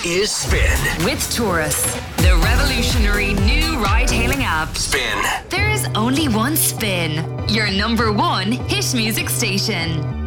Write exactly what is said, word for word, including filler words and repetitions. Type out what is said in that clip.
is Spin. With Taurus, the revolutionary new ride-hailing app. Spin. There is only one Spin, your number one hit music station.